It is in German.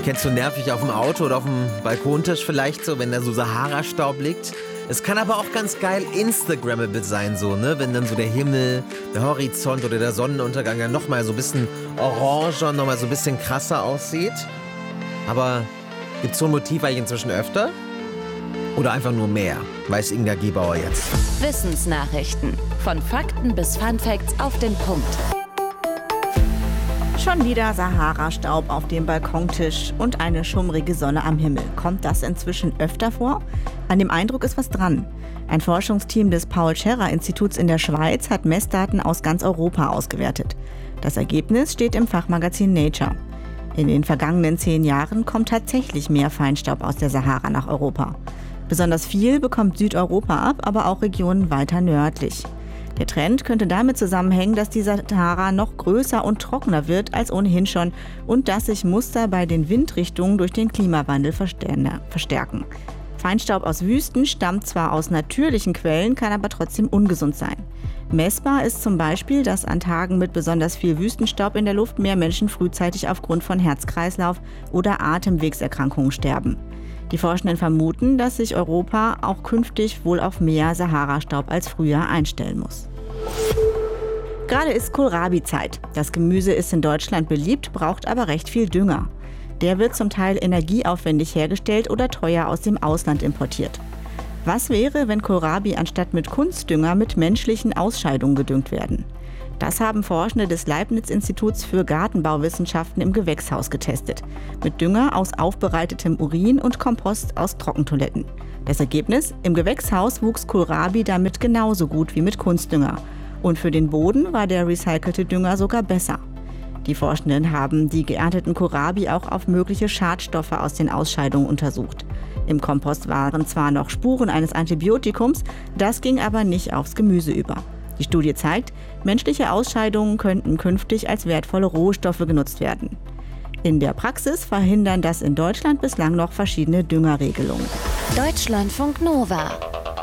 Kennst du nervig auf dem Auto oder auf dem Balkontisch vielleicht so, wenn da so Sahara-Staub liegt? Es kann aber auch ganz geil Instagrammable sein, so, ne? Wenn dann so der Himmel, der Horizont oder der Sonnenuntergang dann nochmal so ein bisschen oranger, nochmal so ein bisschen krasser aussieht. Aber gibt's so ein Motiv eigentlich inzwischen öfter? Oder einfach nur mehr? Weiß Inga Gebauer jetzt. Wissensnachrichten. Von Fakten bis Funfacts auf den Punkt. Schon wieder Sahara-Staub auf dem Balkontisch und eine schummrige Sonne am Himmel. Kommt das inzwischen öfter vor? An dem Eindruck ist was dran. Ein Forschungsteam des Paul-Scherrer-Instituts in der Schweiz hat Messdaten aus ganz Europa ausgewertet. Das Ergebnis steht im Fachmagazin Nature. In den vergangenen 10 Jahren kommt tatsächlich mehr Feinstaub aus der Sahara nach Europa. Besonders viel bekommt Südeuropa ab, aber auch Regionen weiter nördlich. Der Trend könnte damit zusammenhängen, dass die Sahara noch größer und trockener wird als ohnehin schon und dass sich Muster bei den Windrichtungen durch den Klimawandel verstärken. Feinstaub aus Wüsten stammt zwar aus natürlichen Quellen, kann aber trotzdem ungesund sein. Messbar ist zum Beispiel, dass an Tagen mit besonders viel Wüstenstaub in der Luft mehr Menschen frühzeitig aufgrund von Herz-Kreislauf- oder Atemwegserkrankungen sterben. Die Forschenden vermuten, dass sich Europa auch künftig wohl auf mehr Sahara-Staub als früher einstellen muss. Gerade ist Kohlrabi-Zeit. Das Gemüse ist in Deutschland beliebt, braucht aber recht viel Dünger. Der wird zum Teil energieaufwendig hergestellt oder teuer aus dem Ausland importiert. Was wäre, wenn Kohlrabi anstatt mit Kunstdünger mit menschlichen Ausscheidungen gedüngt werden? Das haben Forschende des Leibniz-Instituts für Gartenbauwissenschaften im Gewächshaus getestet. Mit Dünger aus aufbereitetem Urin und Kompost aus Trockentoiletten. Das Ergebnis? Im Gewächshaus wuchs Kohlrabi damit genauso gut wie mit Kunstdünger. Und für den Boden war der recycelte Dünger sogar besser. Die Forschenden haben die geernteten Kohlrabi auch auf mögliche Schadstoffe aus den Ausscheidungen untersucht. Im Kompost waren zwar noch Spuren eines Antibiotikums, das ging aber nicht aufs Gemüse über. Die Studie zeigt, menschliche Ausscheidungen könnten künftig als wertvolle Rohstoffe genutzt werden. In der Praxis verhindern das in Deutschland bislang noch verschiedene Düngerregelungen. Deutschlandfunk Nova